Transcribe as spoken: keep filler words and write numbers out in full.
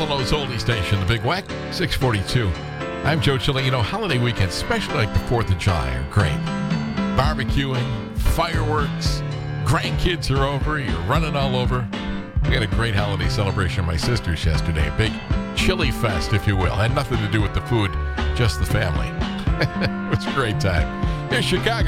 Buffalo's oldie station, the Big Wack, six forty-two. I'm Joe Chilling. You know, holiday weekends, especially like the fourth of July, are great. Barbecuing, fireworks, grandkids are over, you're running all over. We had a great holiday celebration at my sister's yesterday, a big chili fest, if you will. Had nothing to do with the food, just the family. It was a great time. Here's Chicago.